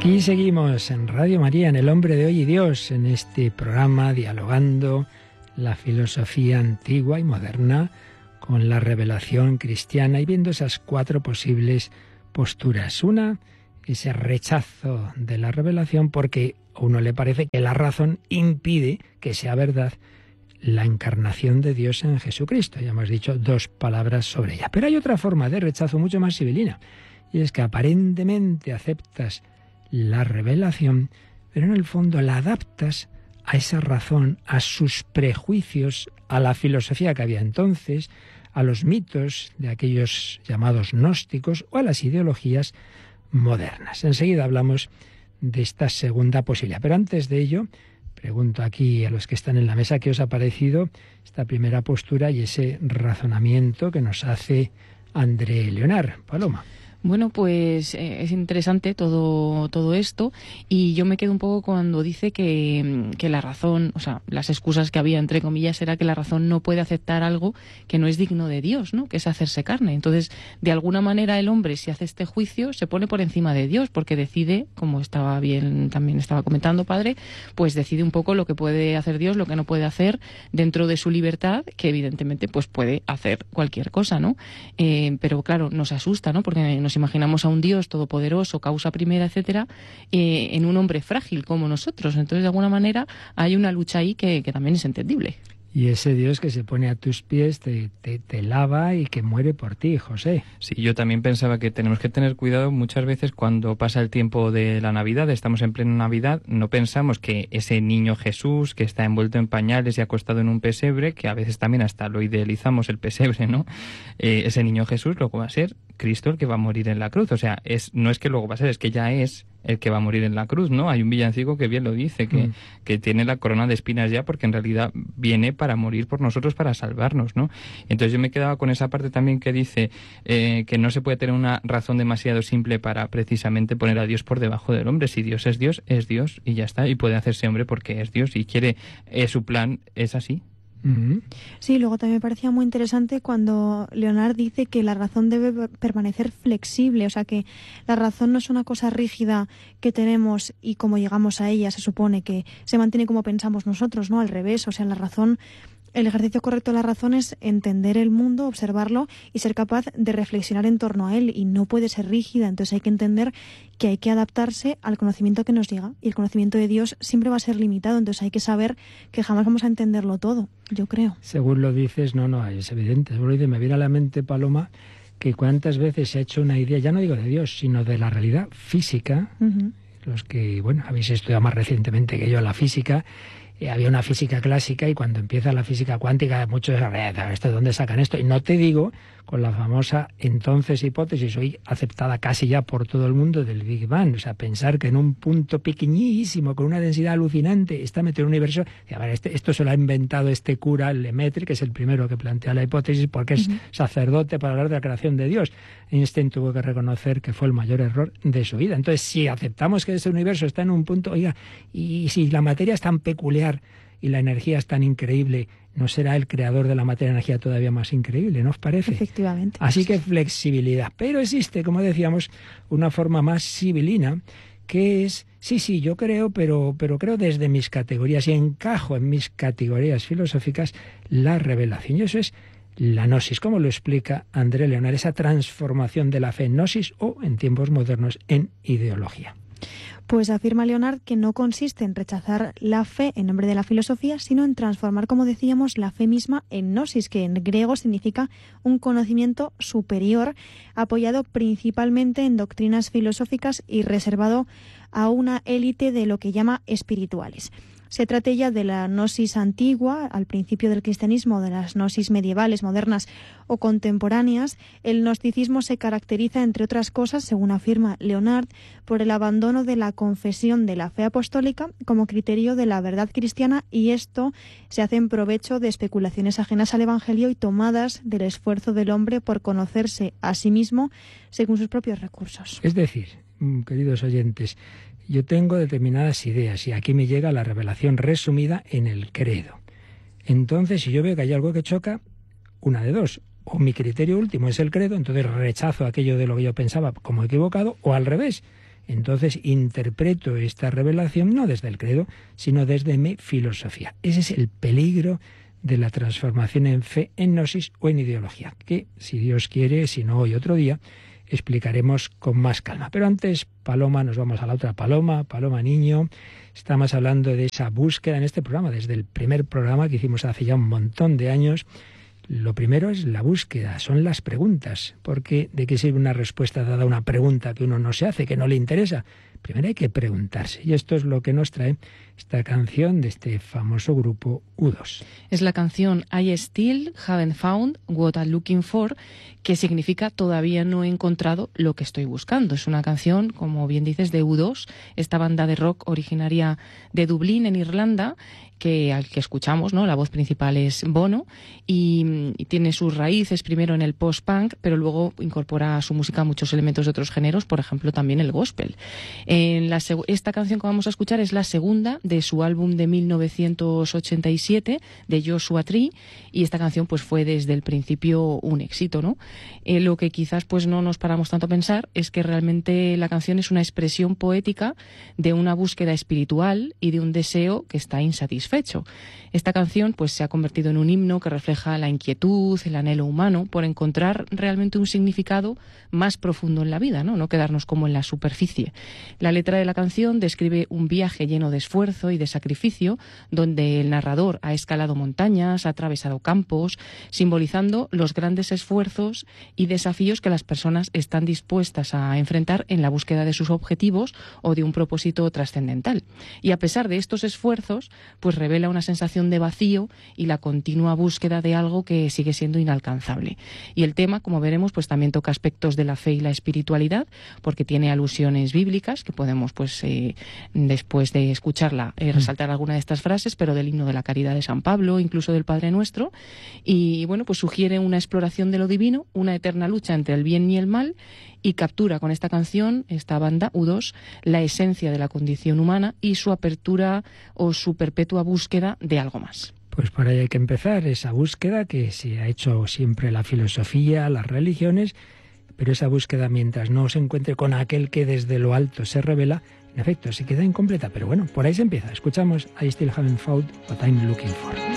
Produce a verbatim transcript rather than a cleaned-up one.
Aquí seguimos en Radio María, en El Hombre de Hoy y Dios, en este programa dialogando la filosofía antigua y moderna con la revelación cristiana y viendo esas cuatro posibles posturas. Una, ese rechazo de la revelación porque a uno le parece que la razón impide que sea verdad la encarnación de Dios en Jesucristo. Ya hemos dicho dos palabras sobre ella. Pero hay otra forma de rechazo mucho más sibilina, y es que aparentemente aceptas la revelación, pero en el fondo la adaptas a esa razón, a sus prejuicios, a la filosofía que había entonces, a los mitos de aquellos llamados gnósticos o a las ideologías modernas. Enseguida hablamos de esta segunda posibilidad. Pero antes de ello, pregunto aquí a los que están en la mesa qué os ha parecido esta primera postura y ese razonamiento que nos hace André Leonard. Paloma. Bueno, pues eh, es interesante todo todo esto, y yo me quedo un poco cuando dice que, que la razón, o sea, las excusas que había, entre comillas, era que la razón no puede aceptar algo que no es digno de Dios, ¿no? Que es hacerse carne. Entonces, de alguna manera el hombre, si hace este juicio, se pone por encima de Dios, porque decide, como estaba bien, también estaba comentando, padre, pues decide un poco lo que puede hacer Dios, lo que no puede hacer dentro de su libertad, que evidentemente pues puede hacer cualquier cosa, ¿no? Eh, pero claro, nos asusta, ¿no? Porque nos imaginamos a un Dios todopoderoso, causa primera, etcétera, eh, en un hombre frágil como nosotros. Entonces, de alguna manera, hay una lucha ahí que, que también es entendible. Y ese Dios que se pone a tus pies, te, te, te lava y que muere por ti, José. Sí, yo también pensaba que tenemos que tener cuidado muchas veces cuando pasa el tiempo de la Navidad, estamos en plena Navidad, no pensamos que ese niño Jesús que está envuelto en pañales y acostado en un pesebre, que a veces también hasta lo idealizamos el pesebre, ¿no? Eh, ese niño Jesús luego va a ser Cristo el que va a morir en la cruz. O sea, es no es que luego va a ser, es que ya es el que va a morir en la cruz, ¿no? Hay un villancico que bien lo dice, que, mm. que tiene la corona de espinas ya, porque en realidad viene para morir por nosotros, para salvarnos, ¿no? Entonces yo me quedaba con esa parte también que dice eh, que no se puede tener una razón demasiado simple para precisamente poner a Dios por debajo del hombre. Si Dios es Dios, es Dios y ya está, y puede hacerse hombre porque es Dios y quiere, eh, su plan es así. Sí, luego también me parecía muy interesante cuando Leonard dice que la razón debe permanecer flexible, o sea que la razón no es una cosa rígida que tenemos y como llegamos a ella se supone que se mantiene como pensamos nosotros, ¿no? Al revés, o sea, la razón, el ejercicio correcto de la razón es entender el mundo, observarlo y ser capaz de reflexionar en torno a él, y no puede ser rígida. Entonces hay que entender que hay que adaptarse al conocimiento que nos llega, y el conocimiento de Dios siempre va a ser limitado, entonces hay que saber que jamás vamos a entenderlo todo, yo creo. Según lo dices, no, no, es evidente. Según lo dices, me viene a la mente, Paloma, que cuántas veces se ha hecho una idea, ya no digo de Dios, sino de la realidad física. Uh-huh. Los que, bueno, habéis estudiado más recientemente que yo la física, eh, había una física clásica, y cuando empieza la física cuántica, muchos dicen, ¿esto de dónde sacan esto? Y no te digo con la famosa entonces hipótesis, hoy aceptada casi ya por todo el mundo, del Big Bang. O sea, pensar que en un punto pequeñísimo, con una densidad alucinante, está metido un universo. Y a ver, este, esto se lo ha inventado este cura Lemaitre, que es el primero que plantea la hipótesis, porque es uh-huh. sacerdote para hablar de la creación de Dios. Einstein tuvo que reconocer que fue el mayor error de su vida. Entonces, si aceptamos que ese universo está en un punto, oiga, y si la materia es tan peculiar y la energía es tan increíble, ¿no será el creador de la materia y energía todavía más increíble? ¿No os parece? Efectivamente. Así que flexibilidad. Pero existe, como decíamos, una forma más sibilina, que es, sí, sí, yo creo, pero, pero creo desde mis categorías y encajo en mis categorías filosóficas la revelación. Y eso es la gnosis, como lo explica André Leonard, esa transformación de la fe en gnosis o, en tiempos modernos, en ideología. Pues afirma Leonard que no consiste en rechazar la fe en nombre de la filosofía, sino en transformar, como decíamos, la fe misma en gnosis, que en griego significa un conocimiento superior, apoyado principalmente en doctrinas filosóficas y reservado a una élite de lo que llama espirituales. Se trata ya de la gnosis antigua, al principio del cristianismo, de las gnosis medievales, modernas o contemporáneas. El gnosticismo se caracteriza, entre otras cosas, según afirma Leonard, por el abandono de la confesión de la fe apostólica como criterio de la verdad cristiana, y esto se hace en provecho de especulaciones ajenas al Evangelio y tomadas del esfuerzo del hombre por conocerse a sí mismo según sus propios recursos. Es decir, queridos oyentes, yo tengo determinadas ideas y aquí me llega la revelación resumida en el credo. Entonces, si yo veo que hay algo que choca, una de dos: o mi criterio último es el credo, entonces rechazo aquello de lo que yo pensaba como equivocado, o al revés, entonces interpreto esta revelación no desde el credo, sino desde mi filosofía. Ese es el peligro de la transformación en fe, en gnosis o en ideología, que si Dios quiere, si no hoy otro día, explicaremos con más calma. Pero antes, Paloma, nos vamos a la otra Paloma, Paloma Niño. Estamos hablando de esa búsqueda en este programa, desde el primer programa que hicimos hace ya un montón de años. Lo primero es la búsqueda, son las preguntas, porque ¿de qué sirve una respuesta dada a una pregunta que uno no se hace, que no le interesa? Primero hay que preguntarse, y esto es lo que nos trae esta canción de este famoso grupo U dos. Es la canción I Still Haven't Found What I'm Looking For, que significa todavía no he encontrado lo que estoy buscando. Es una canción, como bien dices, de U dos, esta banda de rock originaria de Dublín, en Irlanda, que al que escuchamos, ¿no? La voz principal es Bono y, y tiene sus raíces primero en el post-punk, pero luego incorpora a su música muchos elementos de otros géneros, por ejemplo también el gospel. En la, esta canción que vamos a escuchar es la segunda de su álbum de mil novecientos ochenta y siete, de Joshua Tree, y esta canción pues fue desde el principio un éxito, ¿no? Eh, lo que quizás pues no nos paramos tanto a pensar es que realmente la canción es una expresión poética de una búsqueda espiritual y de un deseo que está insatisfecho. Esta canción pues se ha convertido en un himno que refleja la inquietud, el anhelo humano por encontrar realmente un significado más profundo en la vida, ¿no? No quedarnos como en la superficie. La letra de la canción describe un viaje lleno de esfuerzo y de sacrificio, donde el narrador ha escalado montañas, ha atravesado campos, simbolizando los grandes esfuerzos y desafíos que las personas están dispuestas a enfrentar en la búsqueda de sus objetivos o de un propósito trascendental. Y a pesar de estos esfuerzos, pues revela una sensación de vacío y la continua búsqueda de algo que sigue siendo inalcanzable. Y el tema, como veremos, pues también toca aspectos de la fe y la espiritualidad, porque tiene alusiones bíblicas que podemos, pues, eh, después de escucharla, eh, resaltar alguna de estas frases, pero del himno de la caridad de San Pablo, incluso del Padre Nuestro. Y bueno, pues sugiere una exploración de lo divino, una eterna lucha entre el bien y el mal, y captura con esta canción, esta banda U dos, la esencia de la condición humana y su apertura o su perpetua búsqueda de algo más. Pues por ahí hay que empezar, esa búsqueda que se ha hecho siempre la filosofía, las religiones, pero esa búsqueda mientras no se encuentre con aquel que desde lo alto se revela, en efecto, se queda incompleta. Pero bueno, por ahí se empieza. Escuchamos I Still Haven't Found What I'm Looking For.